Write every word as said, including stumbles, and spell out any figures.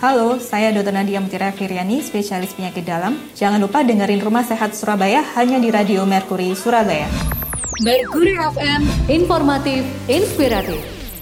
Halo, saya dokter Nadia Mutira Firyani, spesialis penyakit dalam. Jangan lupa dengerin Rumah Sehat Surabaya hanya di Radio Mercury Surabaya. Mercury F M, informatif, inspiratif.